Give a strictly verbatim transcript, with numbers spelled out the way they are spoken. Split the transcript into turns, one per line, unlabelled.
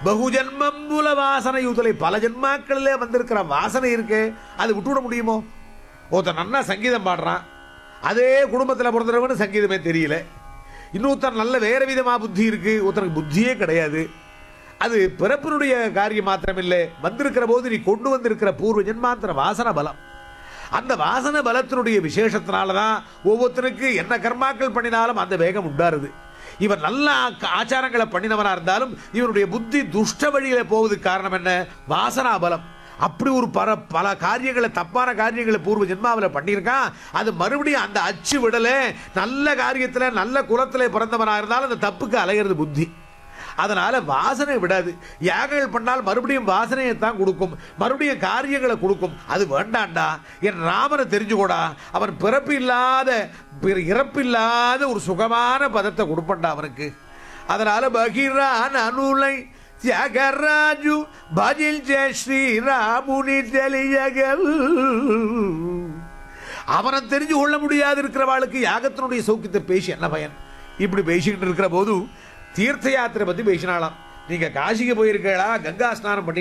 பகுஜன்மம் மூல வாசனை யூதலை, பல ஜென்மாக்களிலே வந்திருக்கிற வாசனை இருக்கு, அது விட்டுவிட முடியுமோ? ஒருத்தன் நன்னா சங்கீதம் பாடுறான், அதே குடும்பத்தில் பிறந்தவனு சங்கீதமே தெரியல. இன்னொருத்தர் நல்ல வேற விதமாக புத்தி இருக்கு, ஒருத்தனுக்கு புத்தியே கிடையாது. அது பிறப்பினுடைய காரியம் மாத்திரமில்லை, வந்திருக்கிற போது நீ கொண்டு வந்திருக்கிற பூர்வ ஜென்மாந்திர வாசன பலம். அந்த வாசன பலத்தினுடைய விசேஷத்தினாலதான் ஒவ்வொருத்தனுக்கு என்ன கர்மாக்கள் பண்ணினாலும் அந்த வேகம் உண்டாருது. இவன் நல்ல ஆச்சாரங்களை பண்ணினவனா இருந்தாலும் இவனுடைய புத்தி துஷ்ட வழியில போவதுக்கு காரணம் என்ன? வாசனா பலம். அப்படி ஒரு பல பல காரியங்களை, தப்பான காரியங்களை பூர்வ ஜென்மாவில் பண்ணியிருக்கான். அது மறுபடியும் அந்த அச்சு விடல. நல்ல காரியத்தில் நல்ல குலத்தில் பிறந்தவனாக இருந்தாலும் அந்த தப்புக்கு அலைகிறது புத்தி. அதனால வாசனை விடாது. யாகங்கள் பண்ணால் மறுபடியும் வாசனையை தான் கொடுக்கும், மறுபடியும் காரியங்களை கொடுக்கும். அது வேண்டாண்டா, என் ராமனை தெரிஞ்சுக்கூடா, அவன் பிறப்பு இல்லாத இறப்பு இல்லாத ஒரு சுகமான பதத்தை கொடுப்பண்டா அவனுக்கு. அதனால பகிரான் அனுலை தியாகராஜு பதில் ஜெய ஸ்ரீராமுனி தெளியகல். அவனை தெரிஞ்சு கொள்ள முடியாது இருக்கிறவாளுக்கு யாகத்தினுடைய சௌக்கியத்தை பேசி என்ன பயன்? இப்படி பேசிக்கிட்டு இருக்கிற போது தீர்த்த யாத்திரை பத்தி பேசினாலாம். நீங்க காசிக்கு போயிருக்கீங்களா? கங்கா ஸ்நானம் பண்ணி